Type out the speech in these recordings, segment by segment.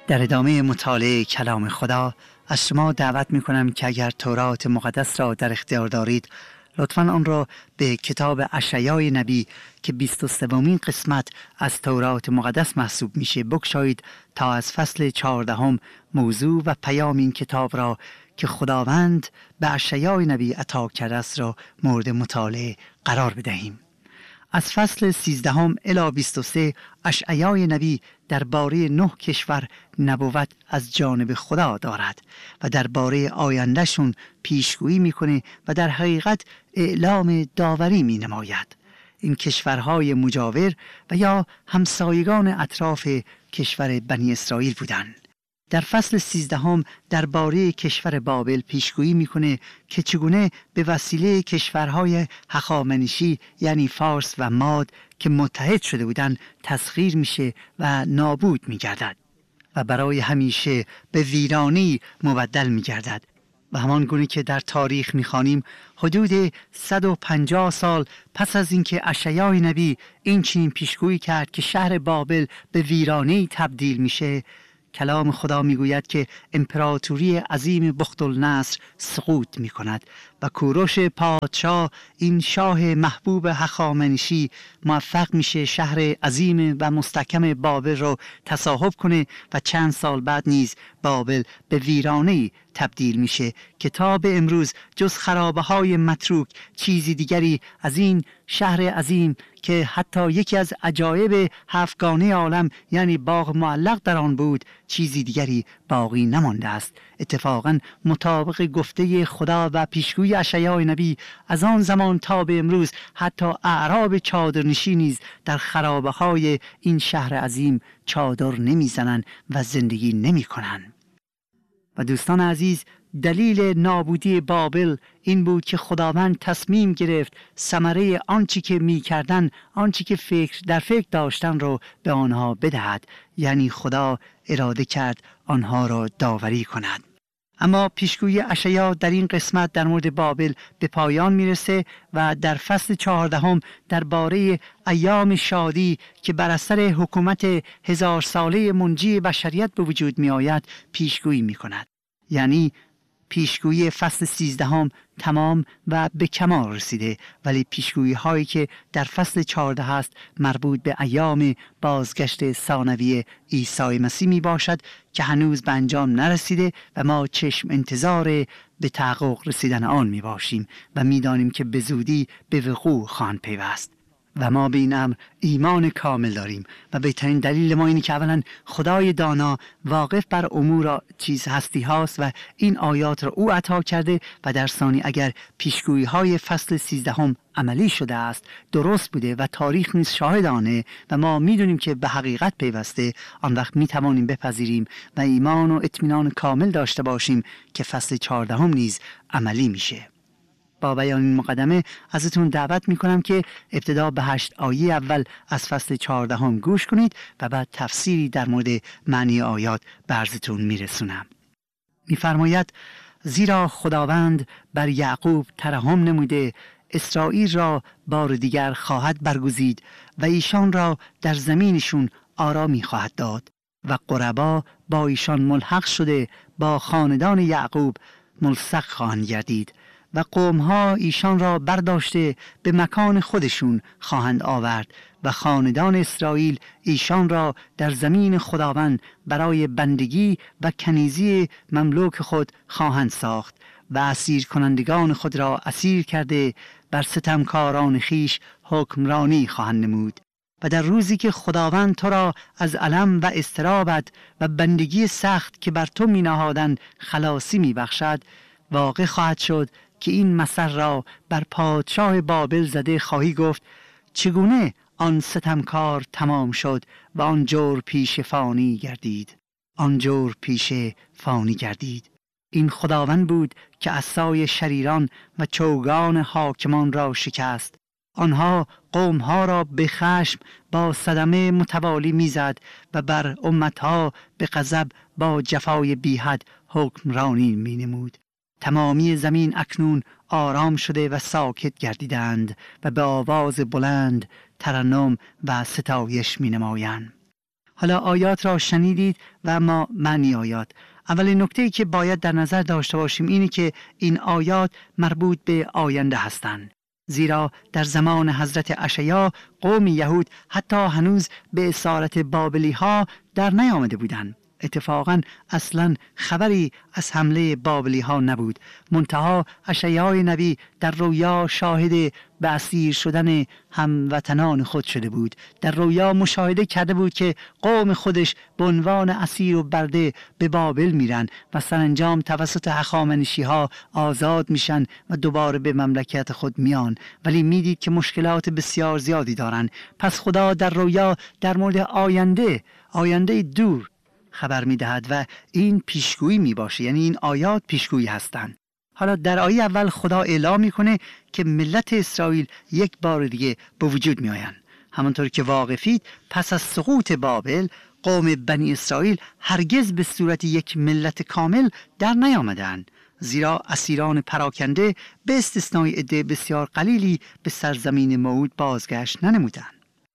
در ادامه مطالعه کلام خدا از شما دعوت می کنم که اگر تورات مقدس را در اختیار دارید لطفاً آن را به کتاب اشعیای نبی که 23مین قسمت از تورات مقدس محسوب میشه بگشایید تا از فصل 14 موضوع و پیام این کتاب را که خداوند به اشعیای نبی عطا کرده است را مورد مطالعه قرار بدهیم. از فصل 13 الی 23 اشعیای نبی درباره 9 کشور نبوت از جانب خدا دارد و درباره آیندهشون پیشگویی میکنه و در حقیقت اعلام داوری مینماید. این کشورهای مجاور و یا همسایگان اطراف کشور بنی اسرائیل بودند. در فصل 13 درباره کشور بابل پیشگویی میکنه که چگونه به وسیله کشورهای هخامنشی یعنی فارس و ماد که متحد شده بودند تسخیر میشه و نابود میگردد و برای همیشه به ویرانی مبدل میگردد. و همان گونه که در تاریخ میخوانیم حدود 150 سال پس از اینکه اشعیای نبی این چنین پیشگویی کرد که شهر بابل به ویرانی تبدیل میشه، کلام خدا میگوید که امپراتوری عظیم بختالنصر سقوط میکند و کوروش پادشاه این شاه محبوب هخامنشی موفق میشه شهر عظیم و مستحکم بابل رو تصاحب کنه و چند سال بعد نیز بابل به ویرانه تبدیل میشه که تا به امروز جز خرابه های متروک چیزی دیگری از این شهر عظیم که حتی یکی از عجایب هفتگانه عالم یعنی باغ معلق در آن بود چیزی دیگری باقی نمانده است. اتفاقا مطابق گفته خدا و پیشگویی اشعیای نبی از آن زمان تا به امروز حتی اعراب چادرنشین نیز در خرابه های این شهر عظیم چادر نمیزنند و زندگی نمی کنند. و دوستان عزیز، دلیل نابودی بابل این بود که خداوند تصمیم گرفت ثمره آنچه که می‌کردند، آنچه که در فکر داشتن رو به آنها بدهد، یعنی خدا اراده کرد آنها را داوری کند. اما پیشگویی اشعیا در این قسمت در مورد بابل به پایان میرسه و در فصل 14 درباره ایام شادی که بر اثر حکومت 1000 ساله منجی بشریت به وجود می آید پیشگویی می کند. یعنی پیشگویی فصل 13 تمام و به کمال رسیده، ولی پیشگویی هایی که در فصل 14 هست مربوط به ایام بازگشت ثانوی عیسی مسیح می باشد که هنوز به انجام نرسیده و ما چشم انتظار به تحقق رسیدن آن می باشیم و می دانیم که به زودی به وقوع خواهند پیوست. و ما به این امر ایمان کامل داریم و بهترین دلیل ما اینه که اولا خدای دانا واقف بر امور چیز هستی هاست و این آیات را او عطا کرده و در ثانی اگر پیشگویی های فصل 13 عملی شده است درست بوده و تاریخ نیز شاهد آنه و ما میدونیم که به حقیقت پیوسته، آن وقت میتوانیم بپذیریم و ایمان و اطمینان کامل داشته باشیم که فصل 14 نیز عملی میشه. با بیان این مقدمه ازتون دعوت میکنم که ابتدا به 8 آیه اول از فصل 14 گوش کنید و بعد تفسیری در مورد معنی آیات برزتون میرسونم. میفرماید زیرا خداوند بر یعقوب ترحم نموده، اسرائیل را بار دیگر خواهد برگزید و ایشان را در زمینشون آرامی خواهد داد و غربا با ایشان ملحق شده با خاندان یعقوب ملصق خواهند گردید و قومها ایشان را برداشته به مکان خودشون خواهند آورد و خاندان اسرائیل ایشان را در زمین خداوند برای بندگی و کنیزی مملوک خود خواهند ساخت و اسیر کنندگان خود را اسیر کرده بر ستمکاران خیش حکمرانی خواهند نمود. و در روزی که خداوند تو را از الم و اضطرابت و بندگی سخت که بر تو می نهادند خلاصی می بخشد، واقع خواهد شد که این مثل را بر پادشاه بابل زده خواهی گفت چگونه آن ستمکار تمام شد و آن جور پیش فانی گردید. آن جور پیش فانی گردید. این خداوند بود که عصای شریران و چوگان حاکمان را شکست. آنها قومها را به خشم با صدمه متوالی میزد و بر امتها به غضب با جفای بیحد حکمرانی می نمود. تمامی زمین اکنون آرام شده و ساکت گردیدند و به آواز بلند ترنم و ستایش می نمایند. حالا آیات را شنیدید و اما معنی آیات. اولین نکته‌ای که باید در نظر داشته باشیم اینه که این آیات مربوط به آینده هستند. زیرا در زمان حضرت اشعیا قوم یهود حتی هنوز به اسارت بابلی ها در نیامده بودند. اتفاقا اصلا خبری از حمله بابلی ها نبود. منتها اشعیای نبی در رویا شاهد به اسیر شدن هموطنان خود شده بود. در رویا مشاهده کرده بود که قوم خودش به عنوان اسیر و برده به بابل میرن و سرانجام توسط هخامنشی ها آزاد میشن و دوباره به مملکت خود میان، ولی میدید که مشکلات بسیار زیادی دارن. پس خدا در رویا در مورد آینده دور خبر میدهد و این پیشگویی میباشه، یعنی این آیات پیشگویی هستند. حالا در آیه اول خدا اعلام میکنه که ملت اسرائیل یک بار دیگه به وجود میآیند. همانطور که واقفید پس از سقوط بابل قوم بنی اسرائیل هرگز به صورت یک ملت کامل در نیامدند، زیرا اسیران پراکنده به استثنای عده بسیار قلیلی به سرزمین موعود بازگشت ننمودند.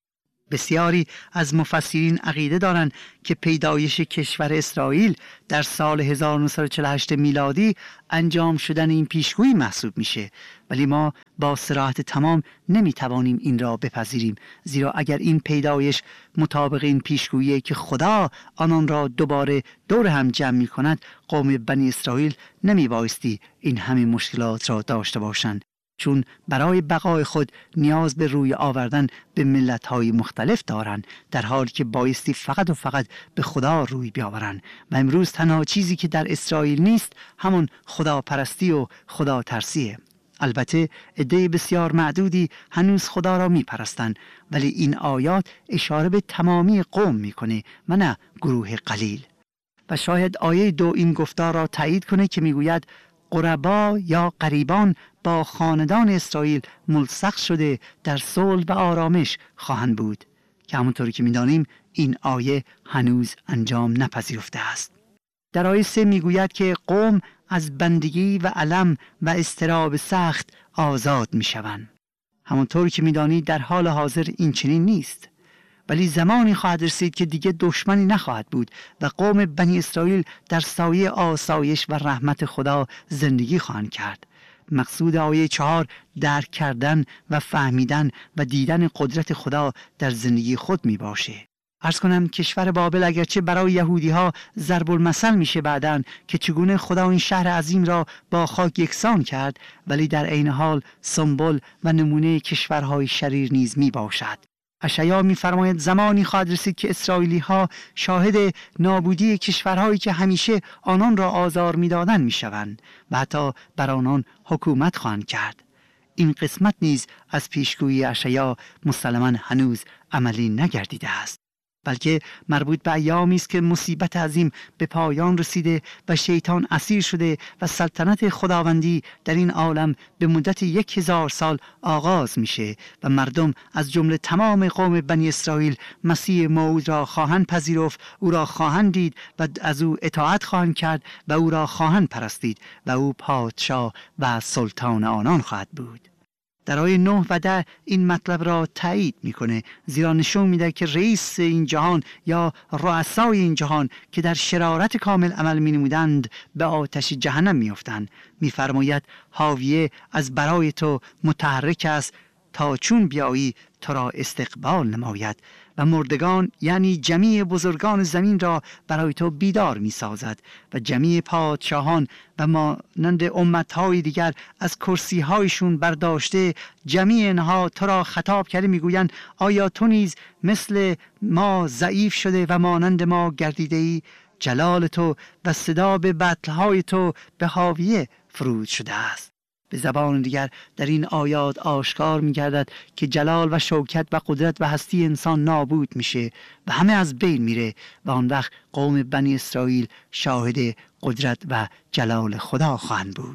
بسیاری از مفسرین عقیده دارند که پیدایش کشور اسرائیل در سال 1948 میلادی انجام شدن این پیشگویی محسوب میشه، ولی ما با صراحت تمام نمیتوانیم این را بپذیریم، زیرا اگر این پیدایش مطابق این پیشگویی که خدا آنان را دوباره دور هم جمع میکند، قوم بنی اسرائیل نمیبایستی این همه مشکلات را داشته باشند، چون برای بقای خود نیاز به روی آوردن به ملت‌های مختلف دارند، در حالی که بایستی فقط و فقط به خدا روی بیاورند. و امروز تنها چیزی که در اسرائیل نیست همون خداپرستی و خدا ترسیه. البته عده بسیار معدودی هنوز خدا را میپرستند، ولی این آیات اشاره به تمامی قوم میکنه و نه گروه قلیل. و شاید آیه 2 این گفتار را تایید کنه که میگوید غربا یا غریبان با خاندان اسرائیل ملصق شده در صلح و آرامش خواهند بود، که همونطوری که می‌دانیم این آیه هنوز انجام نپذیرفته است. در آیه 3 میگوید که قوم از بندگی و الم و اضطراب سخت آزاد میشوند. همونطوری که می‌دانید در حال حاضر این چنین نیست، ولی زمانی خواهد رسید که دیگه دشمنی نخواهد بود و قوم بنی اسرائیل در سایه آسایش و رحمت خدا زندگی خواهند کرد. مقصود آیه 4 درک کردن و فهمیدن و دیدن قدرت خدا در زندگی خود می باشه. عرض کنم کشور بابل اگرچه برای یهودی ها ضرب المثل میشه بعدن که چگونه خدا این شهر عظیم را با خاک یکسان کرد، ولی در عین حال سمبل و نمونه کشورهای شریر نیز می باشد. اشعیا می‌فرماید زمانی خواهد رسید که اسرائیلی ها شاهد نابودی کشورهایی که همیشه آنان را آزار می‌دادند می‌شوند و حتی بر آنان حکومت خواهند کرد. این قسمت نیز از پیشگویی اشعیا مسلماً هنوز عملی نگردیده است، بلکه مربوط به ایامی است که مصیبت عظیم به پایان رسیده و شیطان اسیر شده و سلطنت خداوندی در این عالم به مدت 1000 سال آغاز میشه و مردم از جمله تمام قوم بنی اسرائیل مسیح موعود را خواهند پذیرفت، او را خواهند دید و از او اطاعت خواهند کرد و او را خواهند پرستید و او پادشاه و سلطان آنان خواهد بود. در آیه 9 و 10 این مطلب را تایید میکنه، زیرا نشون میده که رئیس این جهان یا رؤسای این جهان که در شرارت کامل عمل مینمودند به آتش جهنم میافتند. میفرماید حاویه از برای تو متحرک است تا چون بیایی تو را استقبال نماید و مردگان یعنی جمیع بزرگان زمین را برای تو بیدار می سازد و جمیع پادشاهان و مانند امتهای دیگر از کرسیهایشون برداشته جمیع اینها تو را خطاب کرده میگویند آیا تو نیز مثل ما ضعیف شده و مانند ما گردیده ای؟ جلال تو و صدا به بطلهای تو به حاویه فرود شده است. به زبان دیگر در این آیات آشکار می‌گردد که جلال و شوکت و قدرت و هستی انسان نابود میشه و همه از بین میره و آن وقت قوم بنی اسرائیل شاهد قدرت و جلال خدا خواهند بود.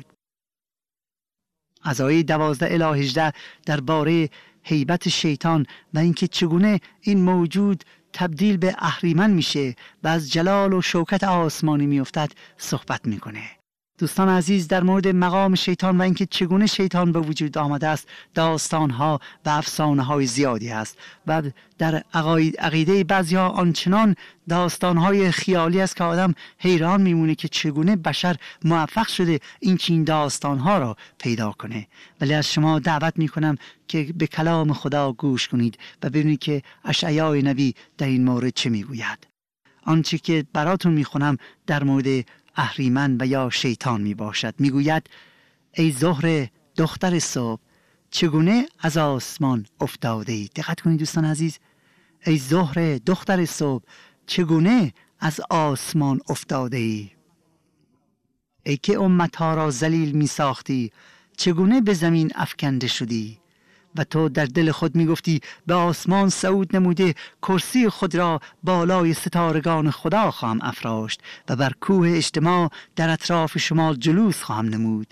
از آیه 12 الی 18 درباره هیبت شیطان و اینکه چگونه این موجود تبدیل به اهریمن میشه و از جلال و شوکت آسمانی میافتد صحبت میکنه. دوستان عزیز، در مورد مقام شیطان و اینکه چگونه شیطان به وجود آمده است داستان‌ها و افسانه‌های زیادی است و در عقیده بعضی‌ها آنچنان داستان‌های خیالی است که آدم حیران میمونه که چگونه بشر موفق شده این داستان‌ها را پیدا کنه. ولی از شما دعوت می‌کنم که به کلام خدا گوش کنید و ببینید که اشعیای نبی در این مورد چه میگوید. آنچه که براتون میخونم در مورد اهریمن و یا شیطان می باشد. می گوید ای زهره دختر صبح چگونه از آسمان افتاده ای. دقت کنید دوستان عزیز، ای زهره دختر صبح چگونه از آسمان افتاده ای. ای که امتها را ذلیل می ساختی چگونه به زمین افکنده شدی. و تو در دل خود می گفتی به آسمان صعود نموده کرسی خود را بالای ستارگان خدا خواهم افراشت و بر کوه اجتماع در اطراف شمال جلوس خواهم نمود.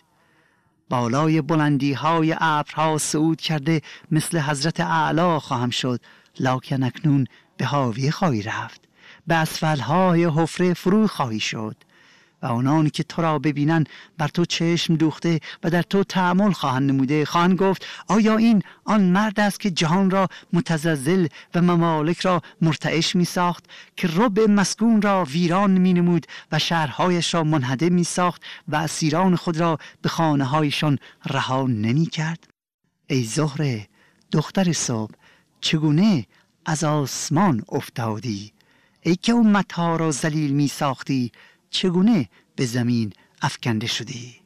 بالای بلندی های ابرها صعود کرده مثل حضرت اعلی خواهم شد، لکن اکنون به هاویه خواهی رفت، به اسفلهای حفره فرو خواهی شد و آنان که تو را ببینن بر تو چشم دوخته و در تو تأمل خواهند نموده خواهند گفت آیا این آن مرد است که جهان را متزلزل و ممالک را مرتعش می ساخت، که ربع مسکون را ویران می نمود و شهرهایش را منهدم می ساخت و اسیران خود را به خانه هایشان رها نمی کرد. ای زهره دختر صبح چگونه از آسمان افتادی. ای که امتها را ذلیل می ساختی چگونه به زمین افکنده شدی.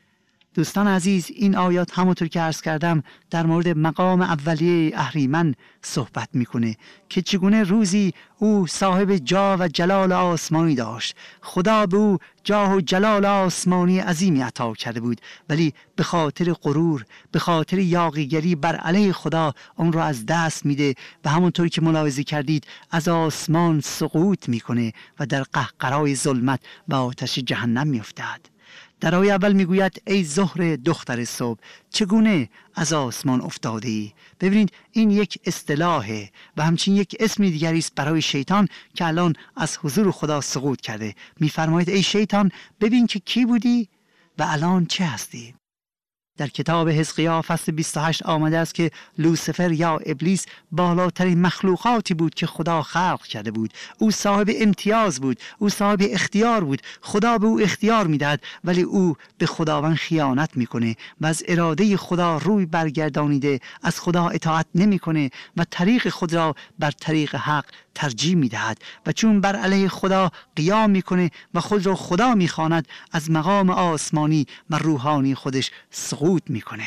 دوستان عزیز، این آیات همونطور که عرض کردم در مورد مقام اولیه اهریمن صحبت میکنه که چگونه روزی او صاحب جاه و جلال آسمانی داشت. خدا به او جاه و جلال آسمانی عظیمی عطا کرده بود، ولی به خاطر غرور، به خاطر یاغیگری بر علیه خدا اون را از دست میده و همونطور که ملاحظه کردید از آسمان سقوط میکنه و در قهقرای ظلمت و آتش جهنم میافتد. در آیه اول میگوید ای زهره دختر صبح چگونه از آسمان افتاده ای. ببینید این یک اصطلاحه و همچنین یک اسم دیگری است برای شیطان که الان از حضور خدا سقوط کرده. میفرماید ای شیطان ببین که کی بودی و الان چه هستی. در کتاب حزقیال فصل 28 آمده است که لوسیفر یا ابلیس بالاترین مخلوقاتی بود که خدا خلق کرده بود. او صاحب امتیاز بود، او صاحب اختیار بود. خدا به او اختیار میدهد ولی او به خداوند خیانت میکنه و از اراده خدا روی برگردانیده از خدا اطاعت نمیکنه و طریق خود را بر طریق حق ترجیح میدهد و چون بر علیه خدا قیام میکنه و خود را خدا میخواند از مقام آسمانی و روحانی خودش سقوط میکنه.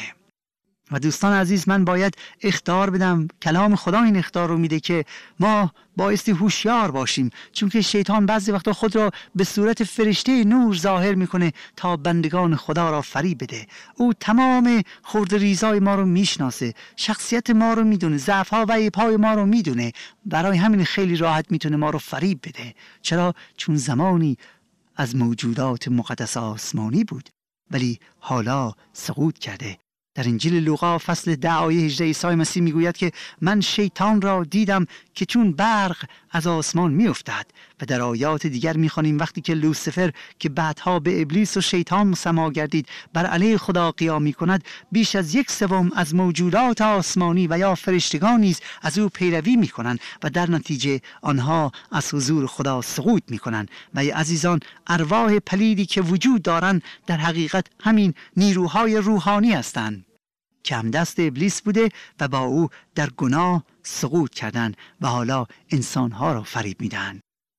و دوستان عزیز، من باید اخطار بدم، کلام خدا این اخطار رو میده که ما بایستی هوشیار باشیم، چون که شیطان بعضی وقتا خود را به صورت فرشته نور ظاهر میکنه تا بندگان خدا را فریب بده. او تمام خرد ریزای ما رو میشناسه، شخصیت ما رو میدونه، ضعف‌ها و عیب‌های ما رو میدونه، برای همین خیلی راحت میتونه ما رو فریب بده. چرا؟ چون زمانی از موجودات مقدس آسمانی بود ولی حالا سقوط کرده. در انجیل لوقا فصل 10 آیه 18 عیسی مسیح میگوید که من شیطان را دیدم که چون برق از آسمان میافتد. و در آیات دیگر میخوانیم وقتی که لوسیفر که بعدها به ابلیس و شیطان مسما گردید بر علیه خدا قیام میکند، بیش از 1/3 از موجودات آسمانی و یا فرشتگان نیز از او پیروی میکنند و در نتیجه آنها از حضور خدا سقوط میکنند. و ای عزیزان، ارواح پلیدی که وجود دارند در حقیقت همین نیروهای روحانی هستند که هم دست ابلیس بوده و با او در گناه سقوط کردند و حالا انسانها را فریب میدن.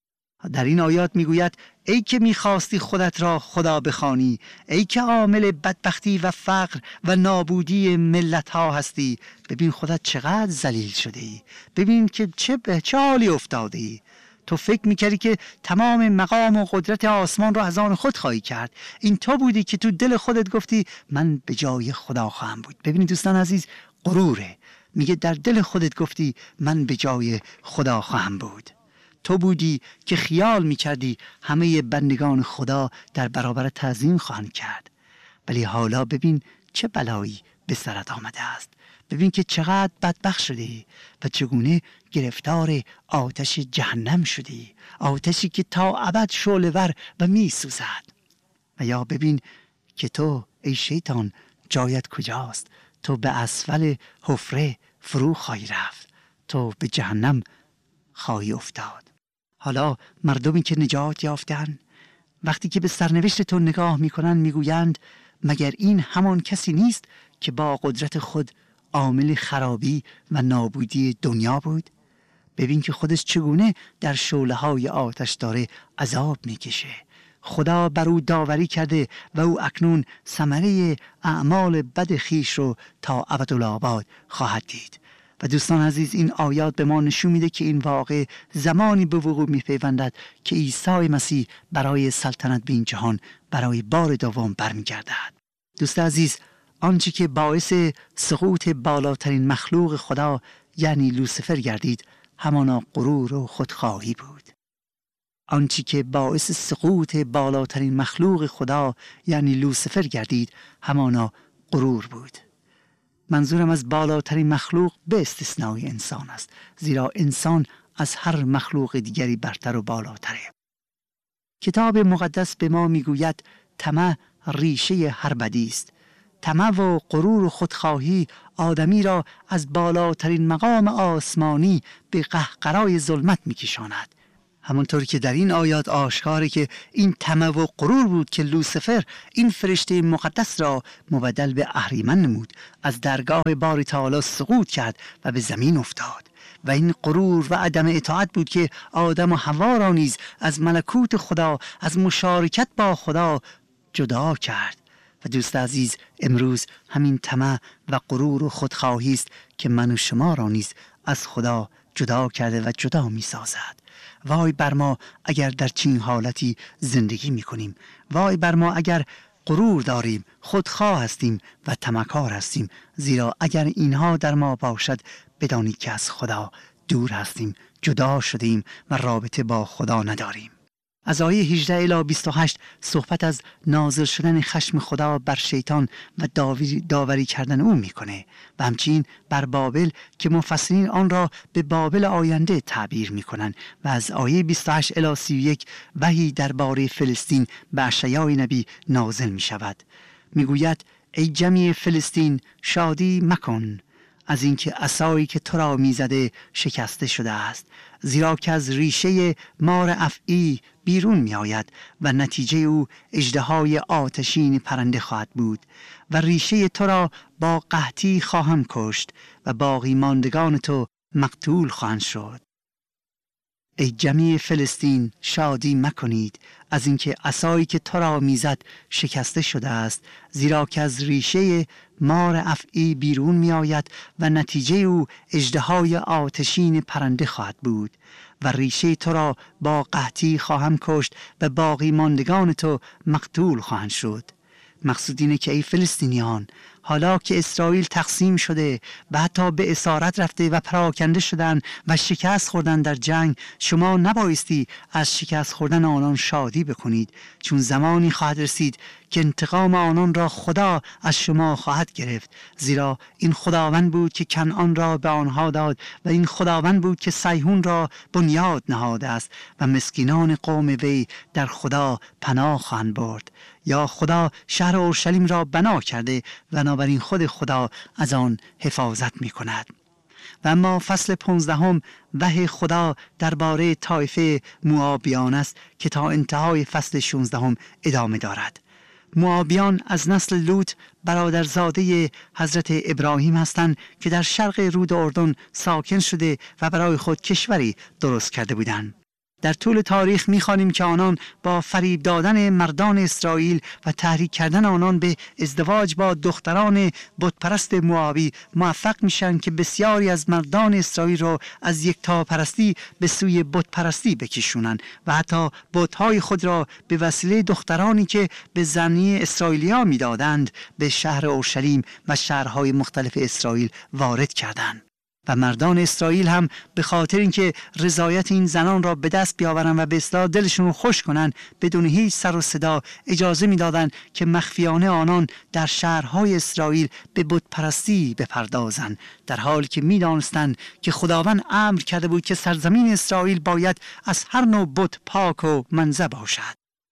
در این آیات میگوید ای که میخواستی خودت را خدا بخوانی، ای که عامل بدبختی و فقر و نابودی ملت ها هستی، ببین خودت چقدر ذلیل شده ای، ببین که چه حالی افتاده ای. تو فکر میکردی که تمام مقام و قدرت آسمان را از آن خود خواهی کرد. این تو بودی که تو دل خودت گفتی من به جای خدا خواهم بود. ببینید دوستان عزیز، غروره. میگه در دل خودت گفتی من به جای خدا خواهم بود. تو بودی که خیال میکردی همه بندگان خدا در برابر تعظیم خواهند کرد، ولی حالا ببین چه بلایی به سرت آمده است. ببین که چقدر بدبخت شدی و چگونه گرفتار آتش جهنم شدی، آتشی که تا ابد شعله‌ور و می سوزد. و یا ببین که تو ای شیطان جایت کجاست، تو به اسفل حفره فرو خواهی رفت، تو به جهنم خواهی افتاد. حالا مردمی که نجات یافتن وقتی که به سرنوشت تو نگاه میکنن میگویند مگر این همان کسی نیست که با قدرت خود عامل خرابی و نابودی دنیا بود؟ ببین که خودش چگونه در شعله‌های آتش داره عذاب میکشه. خدا بر او داوری کرده و او اکنون ثمره اعمال بد خیش رو تا ابدالآباد خواهد دید. و دوستان عزیز، این آیات به ما نشون میده که این واقع زمانی به وقوع میپیوندد که عیسی مسیح برای سلطنت به این جهان برای بار دوم برمیگردد. دوست عزیز، آنچه که باعث سقوط بالاترین مخلوق خدا یعنی لوسیفر گردید همانا غرور و خودخواهی بود. آنچه که باعث سقوط بالاترین مخلوق خدا یعنی لوسیفر گردید همانا غرور بود. منظورم از بالاترین مخلوق به استثنای انسان است، زیرا انسان از هر مخلوق دیگری برتر و بالاتره. کتاب مقدس به ما میگوید طمع ریشه هر بدی است. طمع و غرور و خودخواهی آدمی را از بالاترین مقام آسمانی به قهقرای ظلمت میکشاند. همونطور که در این آیات آشکاره که این طمع و غرور بود که لوسیفر این فرشته مقدس را مبدل به اهریمن نمود، از درگاه باری تعالی سقوط کرد و به زمین افتاد. و این غرور و عدم اطاعت بود که آدم و حوا را نیز از ملکوت خدا، از مشارکت با خدا جدا کرد. و دوست عزیز، امروز همین طمع و غرور و خودخواهی است که من و شما را نیز از خدا جدا کرده و جدا می سازد. وای بر ما اگر در چنین حالتی زندگی می کنیم. وای بر ما اگر غرور داریم، خودخواه هستیم و طمعکار هستیم، زیرا اگر اینها در ما باشد بدانید که از خدا دور هستیم، جدا شدیم و رابطه با خدا نداریم. از آیه 18 الی 28 صحبت از نازل شدن خشم خدا بر شیطان و داوری کردن او میکنه و همچنین بر بابل که مفسرین آن را به بابل آینده تعبیر میکنن. و از آیه 28 الی 31 وحی درباره فلسطین به اشعیای نبی نازل میشود. میگوید ای جمعی فلسطین شادی مکن از اینکه عصایی که تو را میزده شکسته شده است، زیرا که از ریشه مار افعی بیرون می آید و نتیجه او اژدهای آتشین پرنده خواهد بود و ریشه تو را با قحطی خواهم کشت و باقی ماندگان تو مقتول خواهند شد. ای جمعی فلسطین شادی مکنید از اینکه عصایی که تو را میزد شکسته شده است، زیرا که از ریشه مار افعی بیرون می آید و نتیجه او اژدهای آتشین پرنده خواهد بود و ریشه تو را با قحطی خواهم کشت و باقی ماندگان تو مقتول خواهند شد. مقصود اینه که ای فلسطینیان، حالا که اسرائیل تقسیم شده و حتی به اسارت رفته و پراکنده شدن و شکست خوردن در جنگ، شما نبایستی از شکست خوردن آنان شادی بکنید، چون زمانی خواهد رسید که انتقام آنان را خدا از شما خواهد گرفت، زیرا این خداوند بود که کنعان را به آنها داد و این خداوند بود که سیحون را بنیاد نهاده است و مسکینان قوم وی در خدا پناه خواهند برد. یا خدا شهر اورشلیم را بنا کرده و بنابراین خود خدا از آن حفاظت می کند. و اما فصل 15 وحی خدا درباره طایفه موآبیان است که تا انتهای فصل 16 ادامه دارد. موآبیان از نسل لوط برادرزاده حضرت ابراهیم هستند که در شرق رود اردن ساکن شده و برای خود کشوری درست کرده بودند. در طول تاریخ می‌خوانیم که آنان با فریب دادن مردان اسرائیل و تحریک کردن آنان به ازدواج با دختران بتپرست موآبی موفق میشن که بسیاری از مردان اسرائیل را از یکتاپرستی به سوی بتپرستی بکشونن و حتی بت‌های خود را به وسیله دخترانی که به زنی اسرائیلیا میدادند به شهر اورشلیم و شهرهای مختلف اسرائیل وارد کردند. و مردان اسرائیل هم به خاطر اینکه رضایت این زنان را به دست بیاورن و به اصطلاح دلشون رو خوش کنن، بدون هیچ سر و صدا اجازه میدادند که مخفیانه آنان در شهرهای اسرائیل به بت پرستی بپردازند، در حالی که میدانستند که خداوند امر کرده بود که سرزمین اسرائیل باید از هر نوع بت پاک و منزه باشد.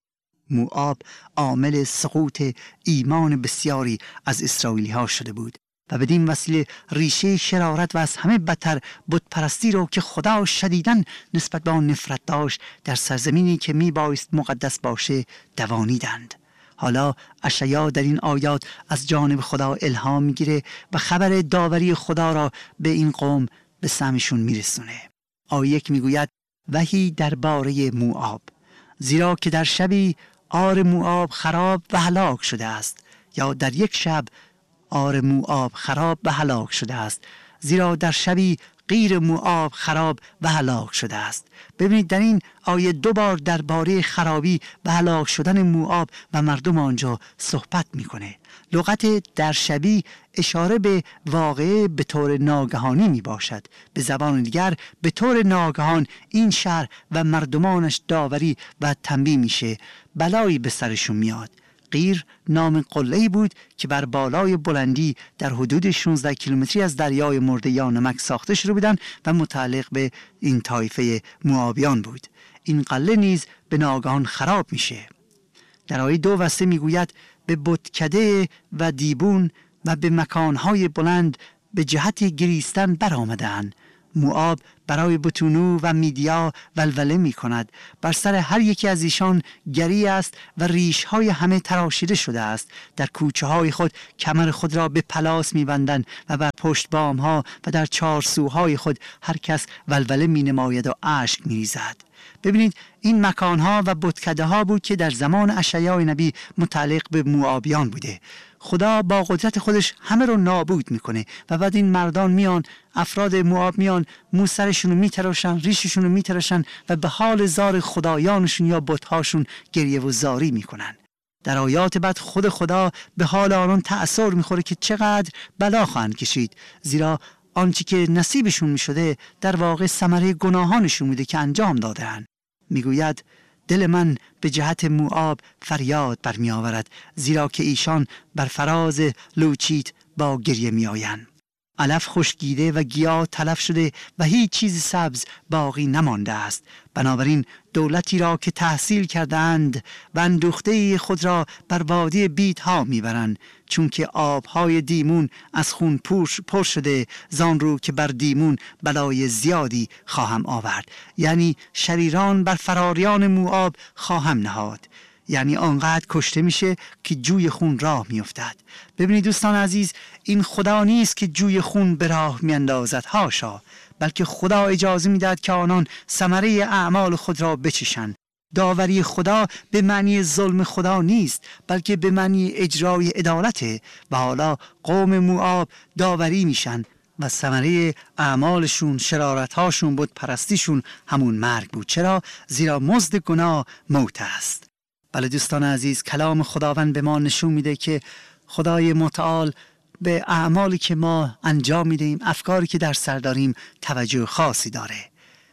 موآب عامل سقوط ایمان بسیاری از اسرائیلی ها شده بود و بدین وسیله ریشه شرارت و از همه بدتر بت پرستی رو که خدا شدیداً نسبت به آن نفرت داشت در سرزمینی که می بایست مقدس باشه دوانیدند. حالا اشعیا در این آیات از جانب خدا الهام میگیره و خبر داوری خدا را به این قوم به سمعشون میرسونه. آیه 1 میگوید وحی درباره موآب، زیرا که در شبی عار موآب خراب و هلاک شده است، یا در یک شب عار موآب خراب و هلاک شده است، زیرا در شبی غیر موآب خراب و هلاک شده است. ببینید در این آیه 2 بار درباره خرابی و هلاک شدن موآب و مردم آنجا صحبت میکنه. لغت در شبی اشاره به واقعه به طور ناگهانی می باشد. به زبان دیگر به طور ناگهان این شهر و مردمانش داوری و تنبیه میشه، بلایی به سرشون میاد. قیر نام قله‌ای بود که بر بالای بلندی در حدود 16 کیلومتری از دریای مرده یا نمک ساخته شده بودند و متعلق به این طایفه موآبیان بود. این قلعه نیز به ناگهان خراب میشه. در آیه 2 و 3 میگوید به بتکده و دیبون و به مکانهای بلند به جهت گریستن برآمدند. موآب برای بتونو و میدیا ولوله می کند. بر سر هر یکی از ایشان گری است و ریش‌های همه تراشیده شده است. در کوچه های خود کمر خود را به پلاس می بندند و بر پشت بام‌ها و در چارسوهای خود هر کس ولوله می نماید و اشک می ریزد. ببینید این مکانها و بتکده ها بود که در زمان اشعیا نبی متعلق به موآبیان بوده. خدا با قدرت خودش همه رو نابود میکنه و بعد این مردان میان، افراد موآب میان، موسرشون رو میتراشن، ریششون رو میتراشن و به حال زار خدایانشون یا بتهاشون گریه و زاری میکنن. در آیات بعد خود خدا به حال آنان تأثیر میخوره که چقدر بلا خواهند کشید، زیرا آنچه که نصیبشون میشده در واقع ثمره گناهانشون بوده که انجام دادن. میگوید دل من به جهت موآب فریاد برمی آورد، زیرا که ایشان بر فراز لوچیت با گریه می آیند. علف خشکیده و گیاه تلف شده و هیچ چیز سبز باقی نمانده است. بنابراین دولتی را که تحصیل کردند و اندوخته خود را بر وادی بیت ها میبرند، چون که آبهای دیمون از خون پر شده، زان رو که بر دیمون بلای زیادی خواهم آورد. یعنی شریران بر فراریان موآب خواهم نهاد. یعنی آنقدر کشته میشه که جوی خون راه میافتد. ببینید دوستان عزیز، این خدا نیست که جوی خون به راه میاندازد، هاشا، بلکه خدا اجازه میدهد که آنان ثمره اعمال خود را بچشند. داوری خدا به معنی ظلم خدا نیست، بلکه به معنی اجرای عدالته و حالا قوم موآب داوری میشن و ثمره اعمالشون، شرارتهاشون، بت پرستیشون همون مرگ بود. چرا؟ زیرا مزد گناه موت است. بله دوستان عزیز، کلام خداوند به ما نشون میده که خدای متعال به اعمالی که ما انجام میدیم، افکاری که در سر داریم توجه خاصی داره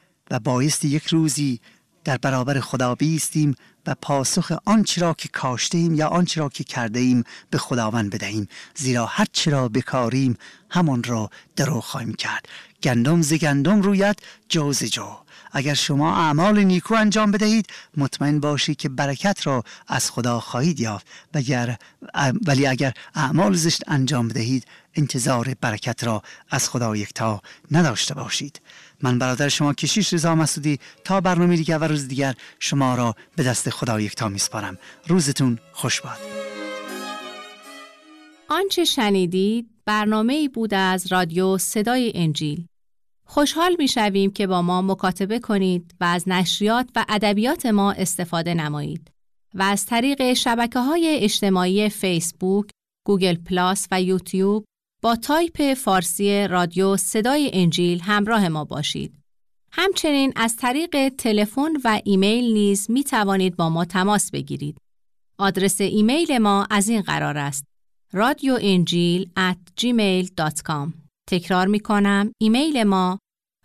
و بایستی یک روزی در برابر خدا بیستیم و پاسخ آنچه را که کاشتیم یا آنچه را که کرده ایم به خداوند بدهیم، زیرا هر چه را بکاریم همان را درو خواهیم کرد. گندم ز گندم روید، جو ز جو. اگر شما اعمال نیکو انجام بدهید مطمئن باشید که برکت را از خدا خواهید یافت، ولی اگر اعمال زشت انجام بدهید انتظار برکت را از خدا یکتا نداشته باشید. من برادر شما کشیش رضا مسعودی تا برنامه دیگر و روز دیگر شما را به دست خدا یکتا میسپارم. روزتون خوش باد. آنچه شنیدید برنامه‌ای بود از رادیو صدای انجیل. خوشحال می‌شویم که با ما مکاتبه کنید و از نشریات و ادبیات ما استفاده نمایید و از طریق شبکه‌های اجتماعی فیسبوک، گوگل پلاس و یوتیوب با تایپ فارسی رادیو صدای انجیل همراه ما باشید. همچنین از طریق تلفن و ایمیل نیز می توانید با ما تماس بگیرید. آدرس ایمیل ما از این قرار است: radioinjil@gmail.com. تکرار می کنم، ایمیل ما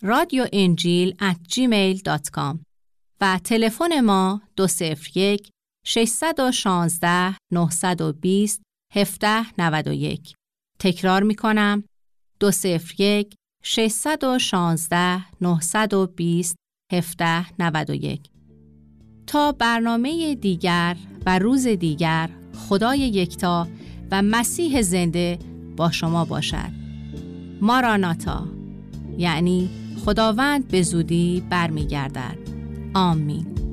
radioinjil@gmail.com و تلفن ما 201 616 920 1791. تکرار می کنم، 201 616 920 1791. تا برنامه دیگر و روز دیگر، خدای یکتا و مسیح زنده با شما باشد. ماراناتا، یعنی خداوند به زودی برمیگردد. آمین.